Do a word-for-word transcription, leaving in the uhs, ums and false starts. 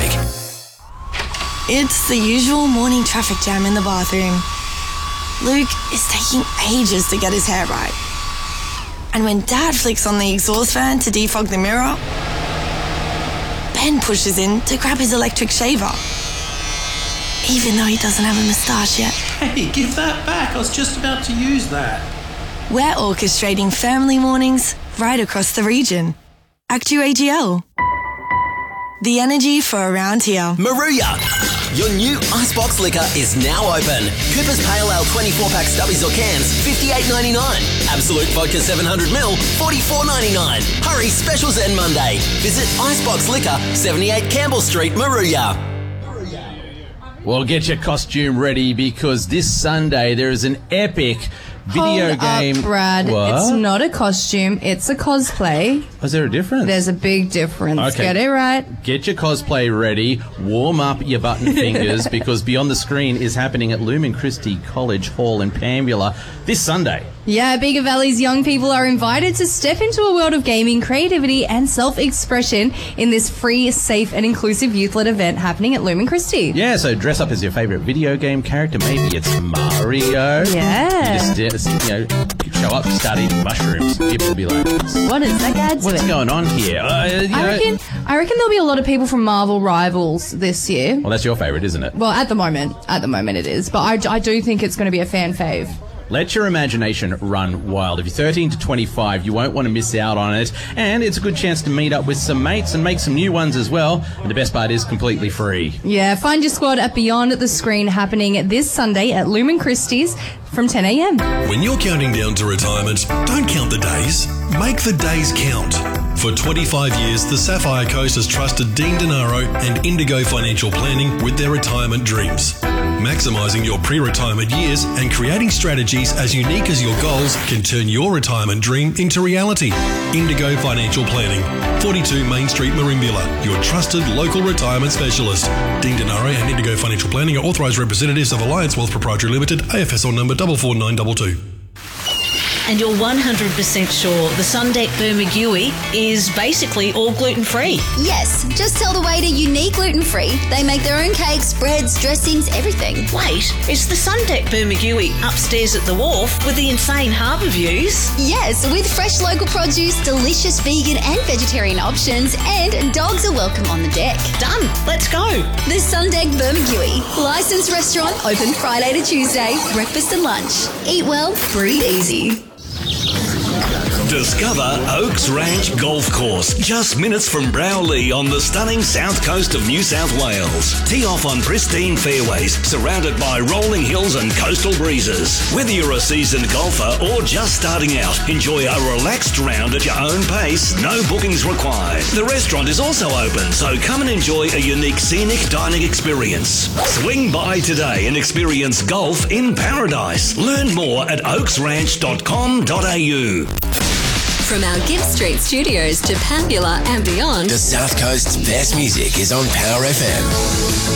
break. It's the usual morning traffic jam in the bathroom. Luke is taking ages to get his hair right. And when Dad flicks on the exhaust fan to defog the mirror, Ben pushes in to grab his electric shaver, even though he doesn't have a moustache yet. Hey, give that back. I was just about to use that. We're orchestrating family mornings right across the region. Actu A G L. The energy for around here. Maruya. Your new Icebox liquor is now open. Cooper's Pale Ale twenty-four pack stubbies or cans, fifty-eight ninety-nine. Absolute Vodka seven hundred milliliters, forty-four ninety-nine. Hurry, specials end Monday. Visit Icebox Liquor, seventy-eight Campbell Street, Maruya. Well, get your costume ready because this Sunday there is an epic video Hold game. Up, Brad. What? It's not a costume. It's a cosplay. Is there a difference? There's a big difference. Okay. Get it right. Get your cosplay ready. Warm up your button fingers because Beyond the Screen is happening at Lumen Christi College Hall in Pambula this Sunday. Yeah, Bega Valley's young people are invited to step into a world of gaming, creativity and self-expression in this free, safe and inclusive youth-led event happening at Lumen Christi. Yeah, so dress up as your favourite video game character. Maybe it's Mario. Yeah. You just, you know, show up, start eating mushrooms. People will be like, What is that guy doing? what's going on here? Uh, you know, I reckon, I reckon there'll be a lot of people from Marvel Rivals this year. well, that's your favourite, isn't it? Well, at the moment, at the moment it is. But I, I do think it's going to be a fan fave. Let your imagination run wild. If you're thirteen to twenty-five, you won't want to miss out on it. And it's a good chance to meet up with some mates and make some new ones as well. And the best part is completely free. Yeah, find your squad at Beyond the Screen happening this Sunday at Lumen Christie's from ten a.m. When you're counting down to retirement, don't count the days. Make the days count. For twenty-five years, the Sapphire Coast has trusted Dean Denaro and Indigo Financial Planning with their retirement dreams. Maximising your pre-retirement years and creating strategies as unique as your goals can turn your retirement dream into reality. Indigo Financial Planning, forty-two Main Street, Merimbula, your trusted local retirement specialist. Dean Denaro and Indigo Financial Planning are authorised representatives of Alliance Wealth Proprietary Limited, A F S O number four four nine two two. And you're one hundred percent sure the Sundeck Bermagui is basically all gluten-free. Yes, just tell the waiter you need gluten-free. They make their own cakes, breads, dressings, everything. Wait, it's the Sundeck Bermagui upstairs at the wharf with the insane harbour views? Yes, with fresh local produce, delicious vegan and vegetarian options, and dogs are welcome on the deck. Done. Let's go. The Sundeck Bermagui. Licensed restaurant, open Friday to Tuesday, breakfast and lunch. Eat well, breathe easy. Discover Oaks Ranch Golf Course, just minutes from Browley on the stunning south coast of New South Wales. Tee off on pristine fairways, surrounded by rolling hills and coastal breezes. Whether you're a seasoned golfer or just starting out, enjoy a relaxed round at your own pace, no bookings required. The restaurant is also open, so come and enjoy a unique scenic dining experience. Swing by today and experience golf in paradise. Learn more at oaks ranch dot com dot a u. From our Gibbs Street studios to Pambula and beyond, The South Coast's best music is on Power F M.